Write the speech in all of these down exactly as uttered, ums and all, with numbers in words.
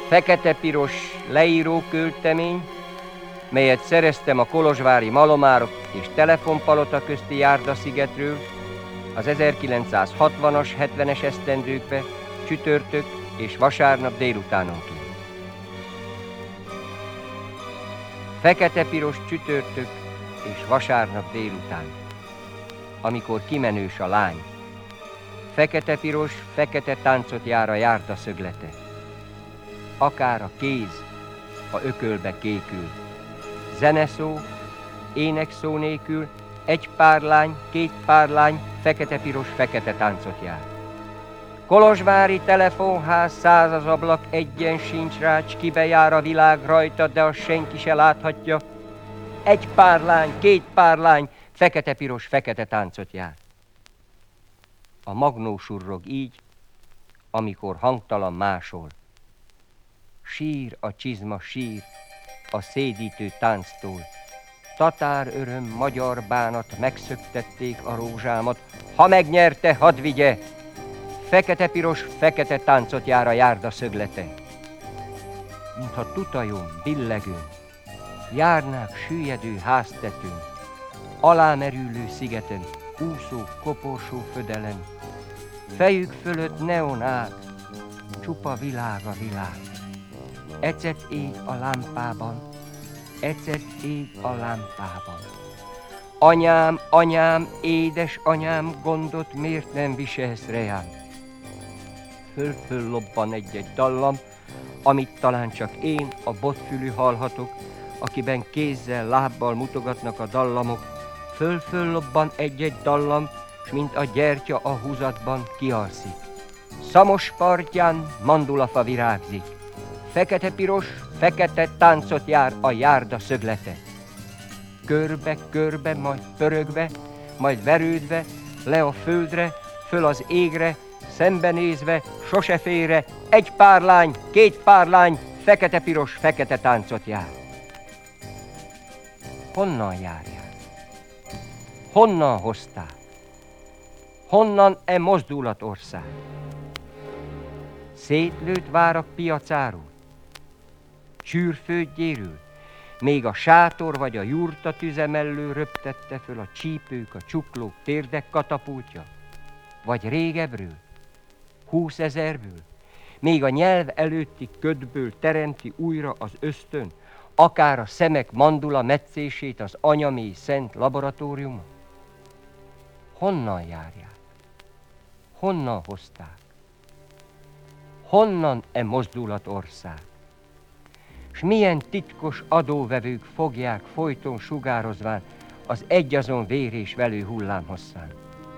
fekete-piros leíró költemény, melyet szereztem a kolozsvári Malomárok és Telefonpalota közti Járdaszigetről az ezerkilencszázhatvanas, hetvenes esztendőkbe csütörtök és vasárnap délutánonként. Fekete-piros csütörtök és vasárnap délután, amikor kimenős a lány. Fekete-piros, fekete táncot jár a járda szöglete. Akár a kéz, ha ökölbe kékül. Zeneszó, énekszó nélkül, egy pár lány, két pár lány, fekete-piros, fekete táncot jár. Kolozsvári telefonház, száz az ablak, egyen sincs rács, kibe jár a világ rajta, de azt senki se láthatja. Egy pár lány, két pár lány, fekete-piros, fekete táncot jár. A magnó surrog így, amikor hangtalan másol. Sír a csizma, sír a szédítő tánctól. Tatár öröm, magyar bánat, megszöktették a rózsámat. Ha megnyerte, hadd vigye! Fekete-piros, fekete táncot jár a járda szöglete. Mintha tutajon, billegőn, járnák süllyedő háztetőn, alámerülő szigeten, úszó, koporsó födelen, fejük fölött neon ág, csupa világ a világ. Ecet ég a lámpában, ecet ég a lámpában. Anyám, anyám, édes anyám, gondot miért nem viselsz reám? Föl-föl lobban egy-egy dallam, amit talán csak én, a botfülű hallhatok, akiben kézzel, lábbal mutogatnak a dallamok. Föl-föl lobban egy-egy dallam, s mint a gyertya a húzatban kialszik. Szamos partján mandulafa virágzik. Fekete-piros, fekete táncot jár a járda szöglete. Körbe-körbe, majd pörögve, majd verődve, le a földre, föl az égre, szembenézve, sose félre, egy pár lány, két pár lány, fekete-piros, fekete táncot jár. Honnan járják? Honnan hozták? Honnan e mozdulat ország? Szétlőtt várak piacáról? Csűrföldjéről? Még a sátor vagy a jurta tüze mellől röptette föl a csípők, a csuklók térdek katapultja? Vagy régebről? Húszezerből? Még a nyelv előtti ködből teremti újra az ösztön, akár a szemek mandula metszését az anyamély szent laboratóriuma? Honnan járják? Honnan hozták? Honnan e mozdulat ország? S milyen titkos adóvevők fogják folyton sugározván az egyazon vér és velő hullám hosszán?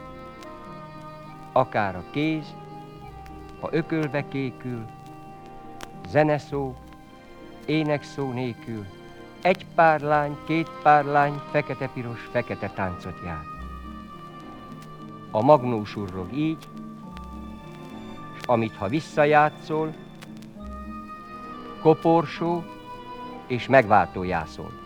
Akár a kéz, ha ökölbe kékül, zeneszó, énekszó nélkül, egy pár lány, két pár lány, fekete-piros, fekete táncot jár. A magnó surrog így, s amit ha visszajátszol, koporsó és megváltó jászol.